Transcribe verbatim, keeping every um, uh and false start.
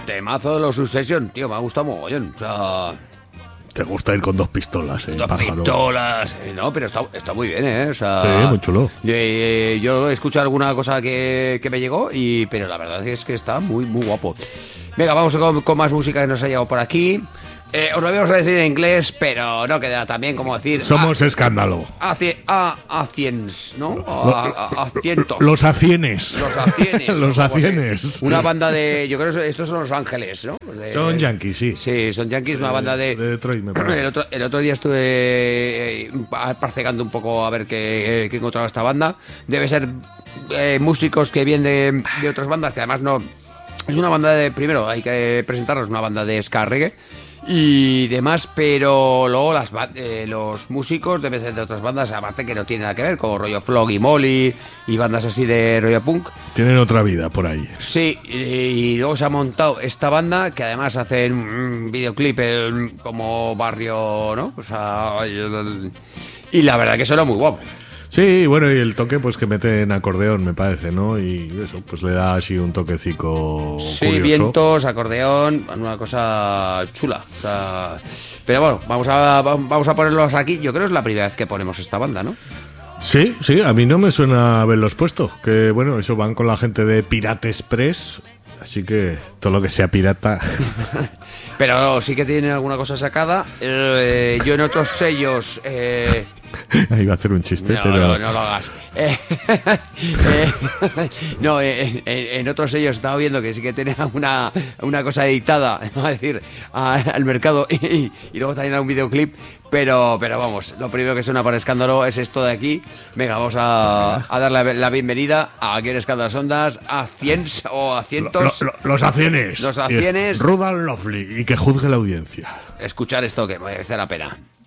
temazo de los Succession, tío, me ha gustado mogollón. O sea... Te gusta ir con dos pistolas, eh, Dos pájaro. pistolas. Eh, no, pero está, está muy bien, ¿eh? O sea, Sí, muy chulo. Eh, yo he escuchado alguna cosa que, que me llegó, y pero la verdad es que está muy, muy guapo. Venga, vamos con, con más música que nos ha llegado por aquí. Eh, os lo vamos a decir en inglés, pero no queda tan bien como decir... Somos a, escándalo. A, a, a ciens, ¿no? A, a, a cientos. Los acienes. Los acienes. Los acienes. Una banda de... Yo creo que estos son Los Ángeles, ¿no? De, son yankees, sí. Sí, son yankees, una banda de... De Detroit, me parece. El otro, el otro día estuve eh, parcegando un poco a ver qué, qué encontraba esta banda. Debe ser eh, músicos que vienen de, de otras bandas, que además no... Es una banda de... Primero, hay que presentarnos una banda de ska reggae y demás, pero luego las eh, los músicos deben ser de otras bandas, aparte que no tienen nada que ver, como rollo Flog y Molly y bandas así de rollo punk. Tienen otra vida por ahí. Sí, y, y luego se ha montado esta banda que además hacen un videoclip el, como barrio, ¿no? O sea, el, y la verdad que suena muy guapo. Sí, bueno, y el toque pues que mete en acordeón, me parece, ¿no? Y eso, pues le da así un toquecico sí, curioso. Vientos, acordeón, una cosa chula. O sea, pero bueno, vamos a vamos a ponerlos aquí. Yo creo que es la primera vez que ponemos esta banda, ¿no? Sí, sí, a mí no me suena haberlos puesto. Que bueno, eso van con la gente de Pirate Express, así que todo lo que sea pirata... Pero sí que tienen alguna cosa sacada. Eh, yo en otros sellos... Eh, Ahí va a hacer un chiste, no, pero... No, no lo hagas. Eh, eh, no, eh, en, en otros sellos estaba viendo que sí que tenía una, una cosa editada, es decir, a, al mercado, y, y luego también a un videoclip, pero, pero vamos, lo primero que suena para Escándalo es esto de aquí. Venga, vamos a, a dar la, la bienvenida a aquí en Escándalos Ondas, a cientos o a cientos... Lo, lo, los acienes. Los acienes. Rudan Lovely, y que juzgue la audiencia. Escuchar esto que merece la pena.